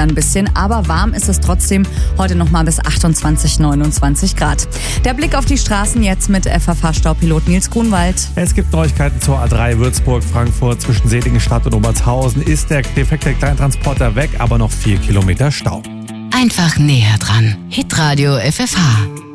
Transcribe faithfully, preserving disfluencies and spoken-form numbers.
ein bisschen, aber warm ist es trotzdem. Heute nochmal bis achtundzwanzig, neunundzwanzig Grad. Der Blick auf die Straßen jetzt mit F F H-Staupilot Nils Grunwald. Es gibt Neuigkeiten zur A drei Würzburg-Frankfurt. Zwischen Seligenstadt und Obertshausen ist der defekte Kleintransporter weg, aber noch vier Kilometer Stau. Einfach näher dran. Hitradio F F H.